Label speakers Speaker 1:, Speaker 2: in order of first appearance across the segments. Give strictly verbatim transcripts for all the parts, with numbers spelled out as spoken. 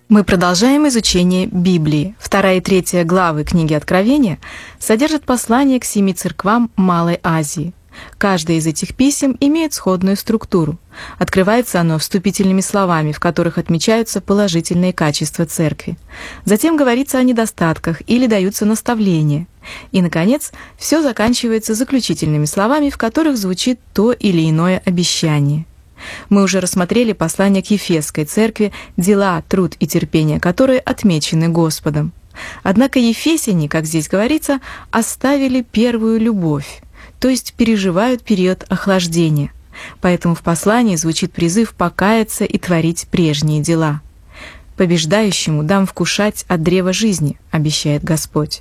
Speaker 1: Мы продолжаем изучение Библии. Вторая и третья главы книги Откровения содержат послание к семи церквам Малой Азии. Каждое из этих писем имеет сходную структуру. Открывается оно вступительными словами, в которых отмечаются положительные качества церкви. Затем говорится о недостатках или даются наставления. И, наконец, все заканчивается заключительными словами, в которых звучит то или иное обещание. Мы уже рассмотрели послание к Ефесской церкви, дела, труд и терпение, которые отмечены Господом. Однако ефесяне, как здесь говорится, оставили первую любовь, то есть переживают период охлаждения. Поэтому в послании звучит призыв покаяться и творить прежние дела. «Побеждающему дам вкушать от древа жизни», обещает Господь.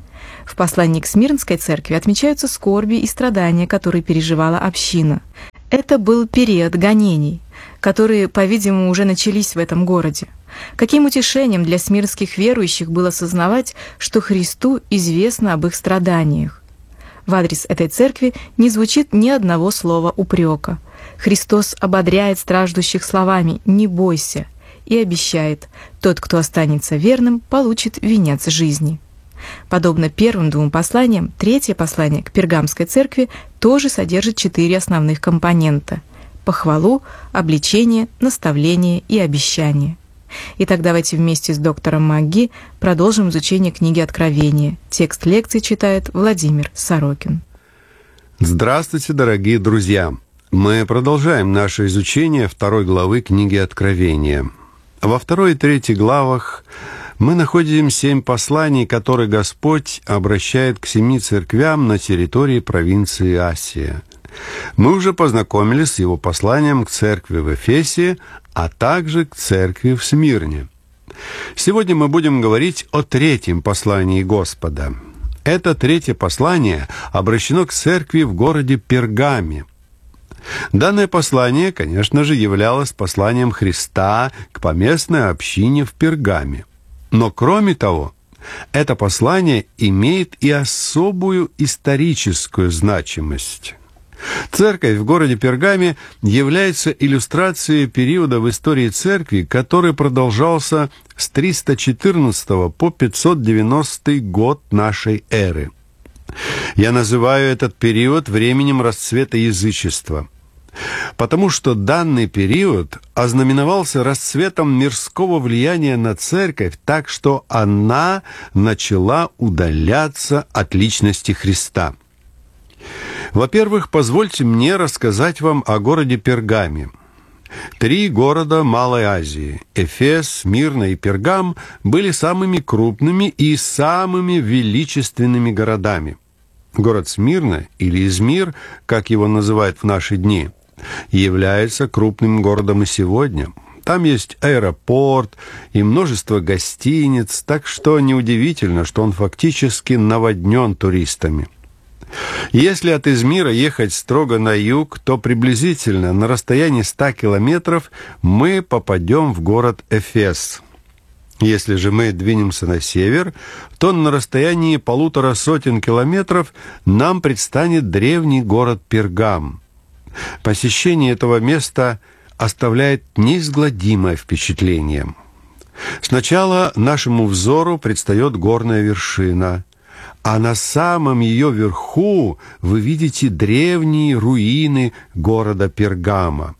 Speaker 1: В послании к Смирнской церкви отмечаются скорби и страдания, которые переживала община. Это был период гонений, которые, по-видимому, уже начались в этом городе. Каким утешением для смирнских верующих было сознавать, что Христу известно об их страданиях. В адрес этой церкви не звучит ни одного слова упрека. Христос ободряет страждущих словами «не бойся» и обещает: «Тот, кто останется верным, получит венец жизни». Подобно первым двум посланиям, третье послание к Пергамской церкви тоже содержит четыре основных компонента – похвалу, обличение, наставление и обещание. Итак, давайте вместе с доктором МакГи продолжим изучение книги Откровения. Текст лекции читает Владимир Сорокин.
Speaker 2: Здравствуйте, дорогие друзья! Мы продолжаем наше изучение второй главы книги Откровения. Во второй и третьей главах мы находим семь посланий, которые Господь обращает к семи церквям на территории провинции Асия. Мы уже познакомились с его посланием к церкви в Эфесе, а также к церкви в Смирне. Сегодня мы будем говорить о третьем послании Господа. Это третье послание обращено к церкви в городе Пергаме. Данное послание, конечно же, являлось посланием Христа к поместной общине в Пергаме. Но кроме того, это послание имеет и особую историческую значимость. Церковь в городе Пергаме является иллюстрацией периода в истории церкви, который продолжался с триста четырнадцатого по пятьсот девяностый год нашей эры. Я называю этот период временем расцвета язычества, потому что данный период ознаменовался расцветом мирского влияния на церковь, так что она начала удаляться от личности Христа. Во-первых, позвольте мне рассказать вам о городе Пергаме. Три города Малой Азии – Эфес, Смирна и Пергам – были самыми крупными и самыми величественными городами. Город Смирна, или Измир, как его называют в наши дни, является крупным городом и сегодня. Там есть аэропорт и множество гостиниц, так что неудивительно, что он фактически наводнен туристами. Если от Измира ехать строго на юг, то приблизительно на расстоянии ста километров мы попадем в город Эфес. Если же мы двинемся на север, то на расстоянии полутора сотен километров нам предстанет древний город Пергам. Посещение этого места оставляет неизгладимое впечатление. Сначала нашему взору предстает горная вершина, а на самом ее верху вы видите древние руины города Пергама.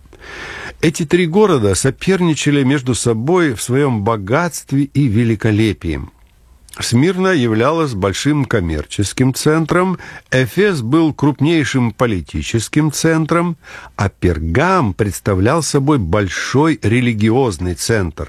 Speaker 2: Эти три города соперничали между собой в своем богатстве и великолепии. Смирна являлась большим коммерческим центром, Эфес был крупнейшим политическим центром, а Пергам представлял собой большой религиозный центр.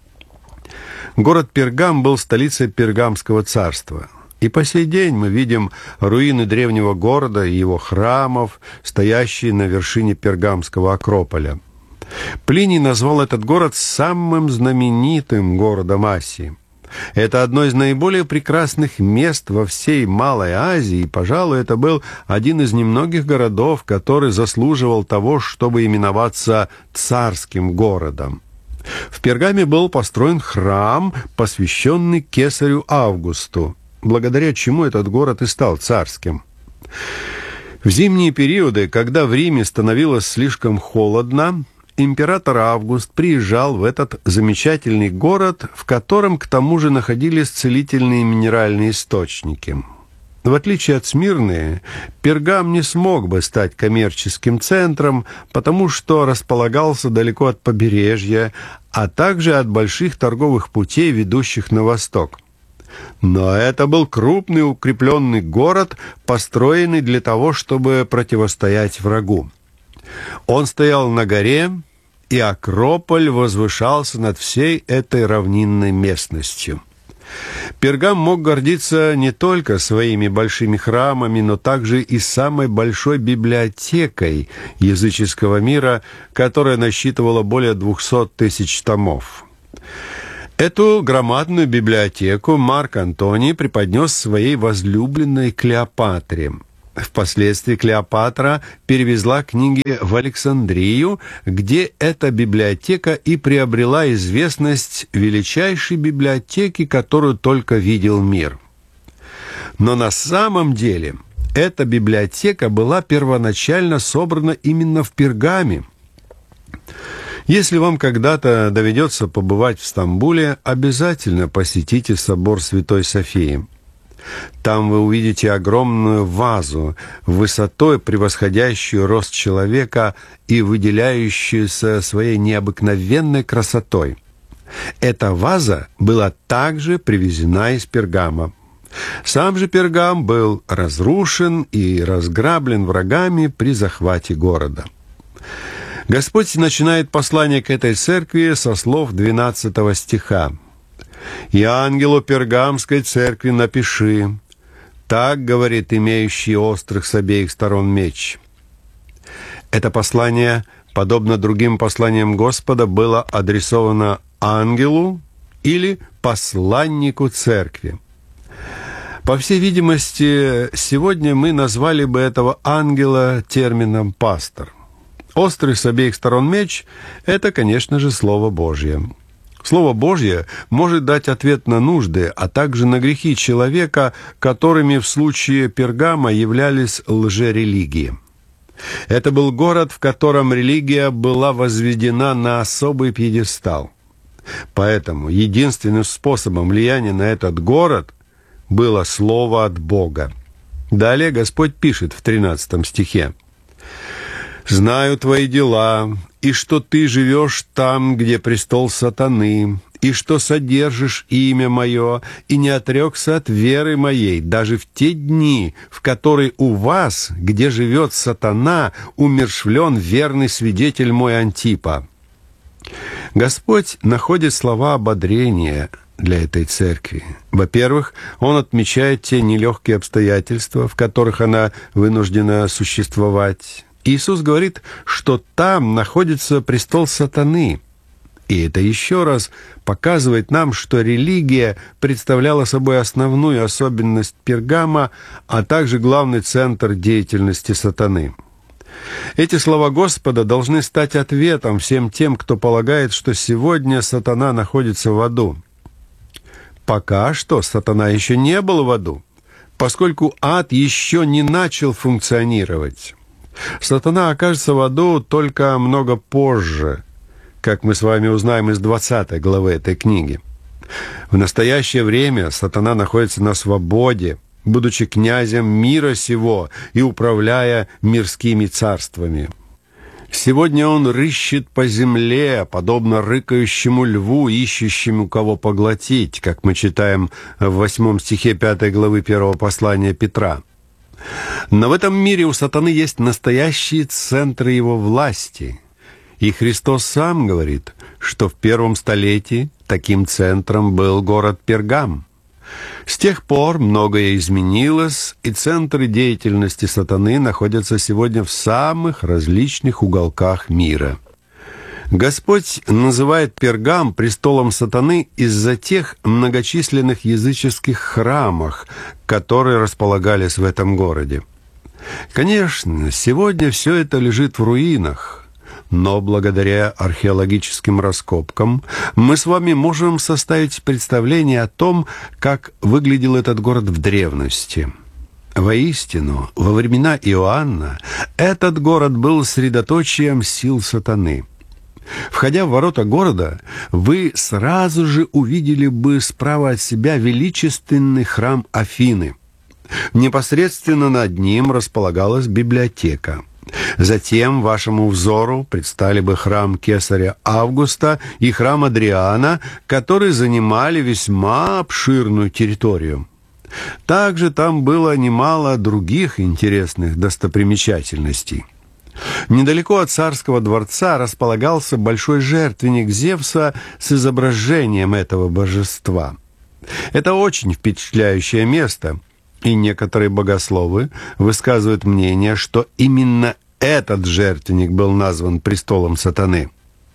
Speaker 2: Город Пергам был столицей Пергамского царства. И по сей день мы видим руины древнего города и его храмов, стоящие на вершине Пергамского Акрополя. Плиний назвал этот город самым знаменитым городом Асии. Это одно из наиболее прекрасных мест во всей Малой Азии, и, пожалуй, это был один из немногих городов, который заслуживал того, чтобы именоваться царским городом. В Пергаме был построен храм, посвященный кесарю Августу, благодаря чему этот город и стал царским. В зимние периоды, когда в Риме становилось слишком холодно, император Август приезжал в этот замечательный город, в котором к тому же находились целительные минеральные источники. В отличие от Смирны, Пергам не смог бы стать коммерческим центром, потому что располагался далеко от побережья, а также от больших торговых путей, ведущих на восток. Но это был крупный укрепленный город, построенный для того, чтобы противостоять врагу. Он стоял на горе, и Акрополь возвышался над всей этой равнинной местностью. Пергам мог гордиться не только своими большими храмами, но также и самой большой библиотекой языческого мира, которая насчитывала более двухсот тысяч томов. Эту громадную библиотеку Марк Антоний преподнес своей возлюбленной Клеопатре. Впоследствии Клеопатра перевезла книги в Александрию, где эта библиотека и приобрела известность величайшей библиотеки, которую только видел мир. Но на самом деле эта библиотека была первоначально собрана именно в Пергаме. Если вам когда-то доведется побывать в Стамбуле, обязательно посетите собор Святой Софии. Там вы увидите огромную вазу, высотой превосходящую рост человека и выделяющуюся своей необыкновенной красотой. Эта ваза была также привезена из Пергама. Сам же Пергам был разрушен и разграблен врагами при захвате города. Господь начинает послание к этой церкви со слов двенадцатого стиха. «И ангелу Пергамской церкви напиши, так говорит имеющий острых с обеих сторон меч». Это послание, подобно другим посланиям Господа, было адресовано ангелу или посланнику церкви. По всей видимости, сегодня мы назвали бы этого ангела термином «пастор». Острый с обеих сторон меч – это, конечно же, Слово Божье. Слово Божье может дать ответ на нужды, а также на грехи человека, которыми в случае Пергама являлись лжерелигии. Это был город, в котором религия была возведена на особый пьедестал. Поэтому единственным способом влияния на этот город было слово от Бога. Далее Господь пишет в тринадцатом стихе. «Знаю твои дела, и что ты живешь там, где престол сатаны, и что содержишь имя мое, и не отрекся от веры моей, даже в те дни, в которые у вас, где живет сатана, умерщвлен верный свидетель мой Антипа». Господь находит слова ободрения для этой церкви. Во-первых, Он отмечает те нелегкие обстоятельства, в которых она вынуждена существовать. Иисус говорит, что там находится престол сатаны. И это еще раз показывает нам, что религия представляла собой основную особенность Пергама, а также главный центр деятельности сатаны. Эти слова Господа должны стать ответом всем тем, кто полагает, что сегодня сатана находится в аду. Пока что сатана еще не был в аду, поскольку ад еще не начал функционировать. Сатана окажется в аду только много позже, как мы с вами узнаем из двадцатой главы этой книги. В настоящее время сатана находится на свободе, будучи князем мира сего и управляя мирскими царствами. Сегодня он рыщет по земле, подобно рыкающему льву, ищущему кого поглотить, как мы читаем в восьмом стихе пятой главы первого послания Петра. Но в этом мире у сатаны есть настоящие центры его власти. И Христос сам говорит, что в первом столетии таким центром был город Пергам. С тех пор многое изменилось, и центры деятельности сатаны находятся сегодня в самых различных уголках мира. Господь называет Пергам престолом сатаны из-за тех многочисленных языческих храмов, которые располагались в этом городе. Конечно, сегодня все это лежит в руинах, но благодаря археологическим раскопкам мы с вами можем составить представление о том, как выглядел этот город в древности. Воистину, во времена Иоанна этот город был средоточием сил сатаны. Входя в ворота города, вы сразу же увидели бы справа от себя величественный храм Афины. Непосредственно над ним располагалась библиотека. Затем вашему взору предстали бы храм Кесаря Августа и храм Адриана, которые занимали весьма обширную территорию. Также там было немало других интересных достопримечательностей. Недалеко от царского дворца располагался большой жертвенник Зевса с изображением этого божества. Это очень впечатляющее место, и некоторые богословы высказывают мнение, что именно этот жертвенник был назван престолом сатаны.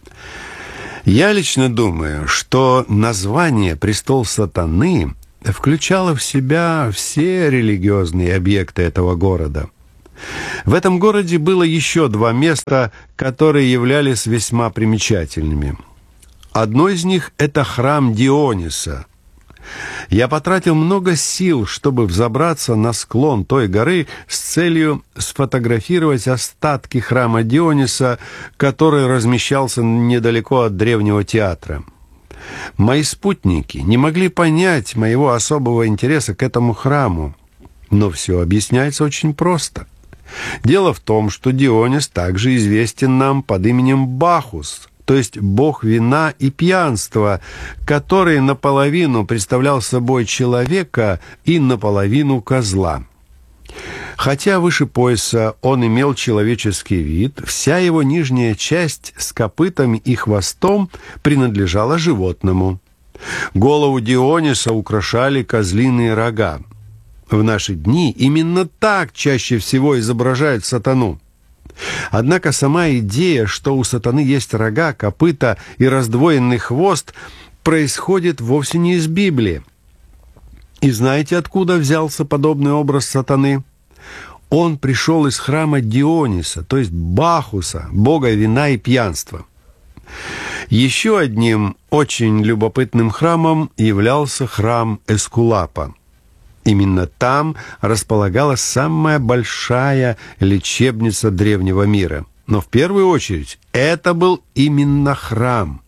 Speaker 2: Я лично думаю, что название «престол сатаны» включало в себя все религиозные объекты этого города. В этом городе было еще два места, которые являлись весьма примечательными. Одно из них – это храм Диониса. Я потратил много сил, чтобы взобраться на склон той горы с целью сфотографировать остатки храма Диониса, который размещался недалеко от древнего театра. Мои спутники не могли понять моего особого интереса к этому храму, но все объясняется очень просто. Дело в том, что Дионис также известен нам под именем Бахус, то есть бог вина и пьянства, который наполовину представлял собой человека и наполовину козла. Хотя выше пояса он имел человеческий вид, вся его нижняя часть с копытами и хвостом принадлежала животному. Голову Диониса украшали козлиные рога. В наши дни именно так чаще всего изображают сатану. Однако сама идея, что у сатаны есть рога, копыта и раздвоенный хвост, происходит вовсе не из Библии. И знаете, откуда взялся подобный образ сатаны? Он пришел из храма Диониса, то есть Бахуса, бога вина и пьянства. Еще одним очень любопытным храмом являлся храм Эскулапа. Именно там располагалась самая большая лечебница древнего мира. Но в первую очередь это был именно храм.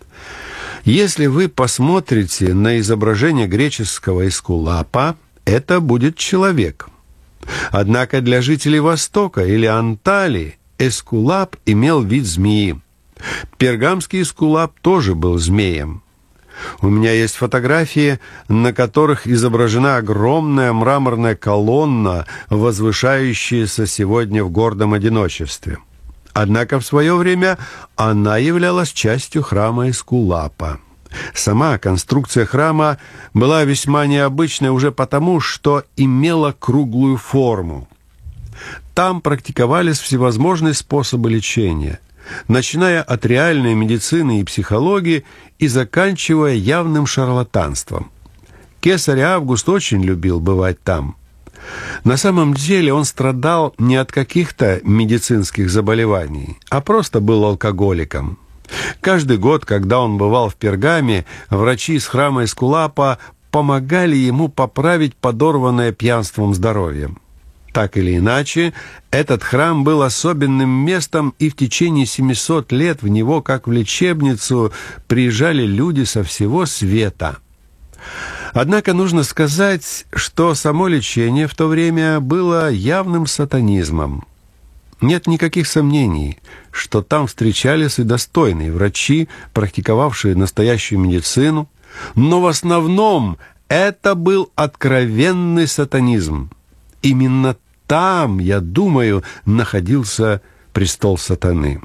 Speaker 2: Если вы посмотрите на изображение греческого Эскулапа, это будет человек. Однако для жителей Востока или Анталии Эскулап имел вид змеи. Пергамский Эскулап тоже был змеем. У меня есть фотографии, на которых изображена огромная мраморная колонна, возвышающаяся сегодня в гордом одиночестве. Однако в свое время она являлась частью храма Эскулапа. Сама конструкция храма была весьма необычной уже потому, что имела круглую форму. Там практиковались всевозможные способы лечения, начиная от реальной медицины и психологии и заканчивая явным шарлатанством. Кесарь Август очень любил бывать там. На самом деле он страдал не от каких-то медицинских заболеваний, а просто был алкоголиком. Каждый год, когда он бывал в Пергаме, врачи из храма Эскулапа помогали ему поправить подорванное пьянством здоровье. Так или иначе, этот храм был особенным местом, и в течение семисот лет в него, как в лечебницу, приезжали люди со всего света. Однако нужно сказать, что само лечение в то время было явным сатанизмом. Нет никаких сомнений, что там встречались и достойные врачи, практиковавшие настоящую медицину, но в основном это был откровенный сатанизм. Именно там, я думаю, находился престол сатаны.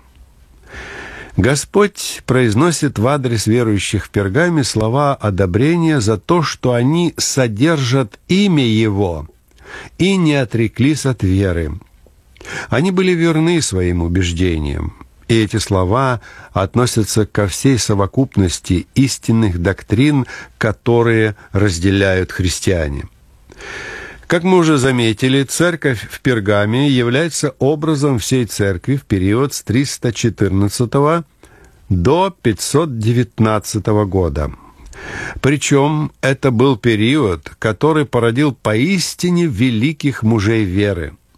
Speaker 2: Господь произносит в адрес верующих в Пергаме слова одобрения за то, что они содержат имя Его и не отреклись от веры. Они были верны своим убеждениям, и эти слова относятся ко всей совокупности истинных доктрин, которые разделяют христиане. Как мы уже заметили, церковь в Пергаме является образом всей церкви в период с триста четырнадцатого до пятьсот девятнадцатого года. Причем это был период, который породил поистине великих мужей веры.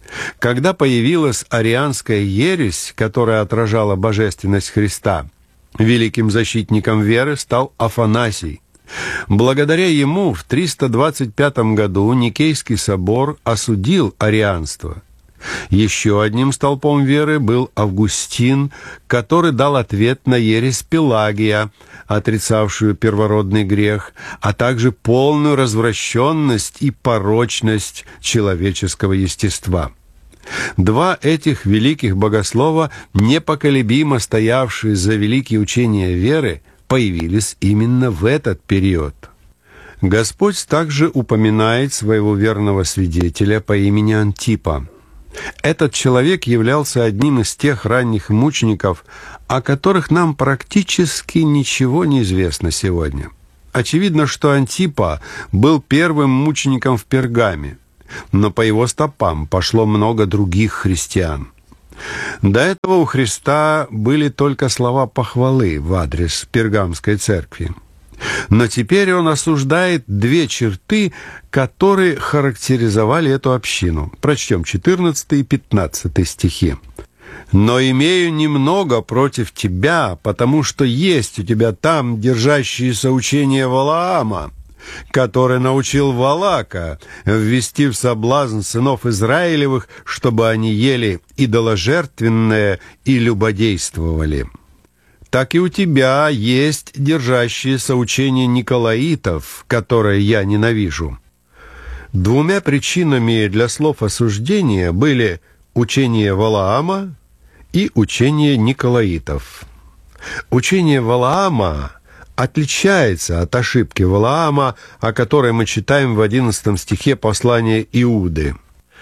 Speaker 2: Когда появилась арианская ересь, которая отражала божественность Христа, великим защитником веры стал Афанасий. Благодаря ему в триста двадцать пятом году Никейский собор осудил арианство. Еще одним столпом веры был Августин, который дал ответ на ересь Пелагия, отрицавшую первородный грех, а также полную развращенность и порочность человеческого естества. Два этих великих богослова, непоколебимо стоявшие за великие учения веры, появились именно в этот период. Господь также упоминает своего верного свидетеля по имени Антипа. Этот человек являлся одним из тех ранних мучеников, о которых нам практически ничего не известно сегодня. Очевидно, что Антипа был первым мучеником в Пергаме, но по его стопам пошло много других христиан. До этого у Христа были только слова похвалы в адрес Пергамской церкви. Но теперь он осуждает две черты, которые характеризовали эту общину. Прочтем четырнадцатый и пятнадцатый стихи. «Но имею немного против тебя, потому что есть у тебя там держащиеся учения Валаама, который научил Валака ввести в соблазн сынов Израилевых, чтобы они ели идоложертвенное и любодействовали. Так и у тебя есть держащиеся учения Николаитов, которые я ненавижу». Двумя причинами для слов осуждения были учение Валаама и учение Николаитов. Учение Валаама отличается от ошибки Валаама, о которой мы читаем в одиннадцатом стихе послания Иуды.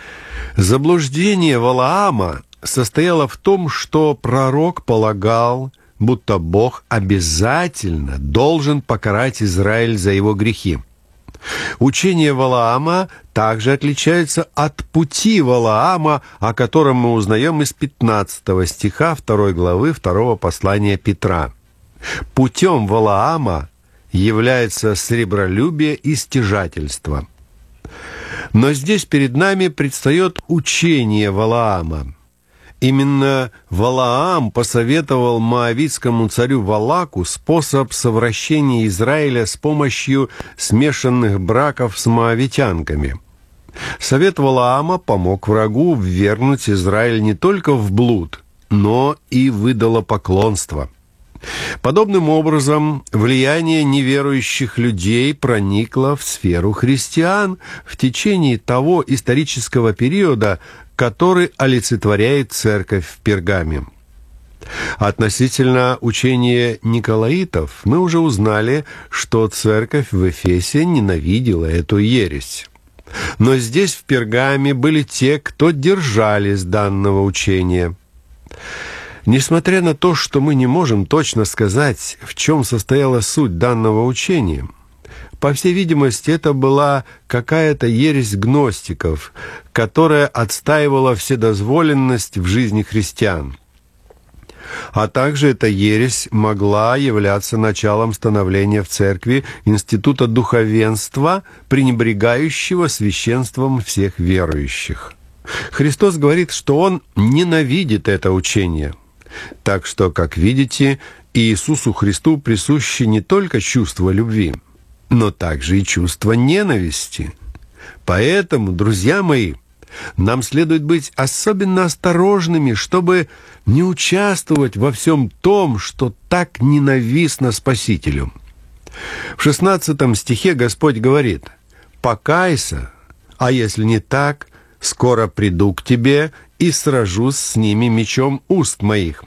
Speaker 2: Заблуждение Валаама состояло в том, что пророк полагал, будто Бог обязательно должен покарать Израиль за его грехи. Учение Валаама также отличается от пути Валаама, о котором мы узнаем из пятнадцатого стиха второй главы второго послания Петра. Путем Валаама является сребролюбие и стяжательство. Но здесь перед нами предстает учение Валаама. Именно Валаам посоветовал моавитскому царю Валаку способ совращения Израиля с помощью смешанных браков с моавитянками. Совет Валаама помог врагу ввергнуть Израиль не только в блуд, но и в идолопоклонство. Подобным образом, влияние неверующих людей проникло в сферу христиан в течение того исторического периода, который олицетворяет церковь в Пергаме. Относительно учения Николаитов мы уже узнали, что церковь в Эфесе ненавидела эту ересь. Но здесь, в Пергаме, были те, кто держались данного учения. Несмотря на то, что мы не можем точно сказать, в чем состояла суть данного учения, по всей видимости, это была какая-то ересь гностиков, которая отстаивала вседозволенность в жизни христиан. А также эта ересь могла являться началом становления в церкви института духовенства, пренебрегающего священством всех верующих. Христос говорит, что Он ненавидит это учение. Так что, как видите, Иисусу Христу присуще не только чувство любви, но также и чувство ненависти. Поэтому, друзья мои, нам следует быть особенно осторожными, чтобы не участвовать во всем том, что так ненавистно Спасителю. В шестнадцатом стихе Господь говорит: «Покайся, а если не так, скоро приду к тебе и сражусь с ними мечом уст моих».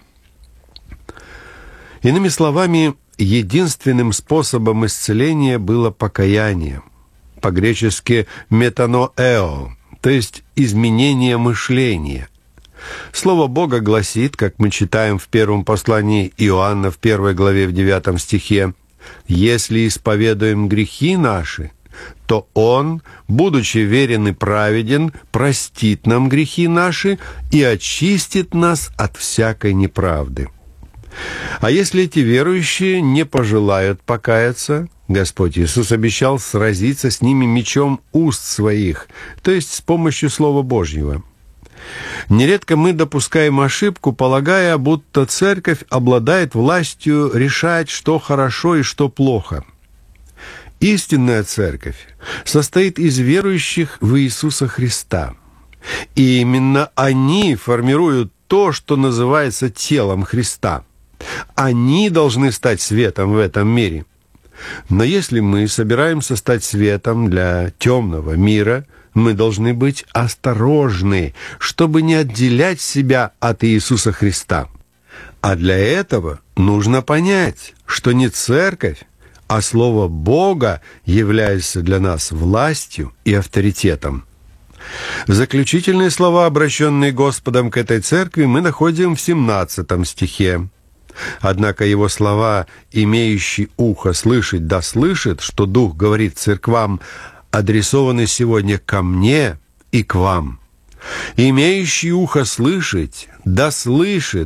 Speaker 2: Иными словами, единственным способом исцеления было покаяние, по-гречески «метаноэо», то есть изменение мышления. Слово Бога гласит, как мы читаем в первом послании Иоанна в первой главе в девятом стихе: «Если исповедуем грехи наши, то Он, будучи верен и праведен, простит нам грехи наши и очистит нас от всякой неправды». А если эти верующие не пожелают покаяться, Господь Иисус обещал сразиться с ними мечом уст своих, то есть с помощью Слова Божьего. Нередко мы допускаем ошибку, полагая, будто церковь обладает властью решать, что хорошо и что плохо. Истинная церковь состоит из верующих в Иисуса Христа. И именно они формируют то, что называется телом Христа. Они должны стать светом в этом мире. Но если мы собираемся стать светом для темного мира, мы должны быть осторожны, чтобы не отделять себя от Иисуса Христа. А для этого нужно понять, что не церковь, а Слово Бога является для нас властью и авторитетом. Заключительные слова, обращенные Господом к этой церкви, мы находим в семнадцатом стихе. Однако его слова «имеющий ухо слышать, да слышит», что Дух говорит церквам, адресованы сегодня ко мне и к вам. «Имеющий ухо слышать, да слышит»,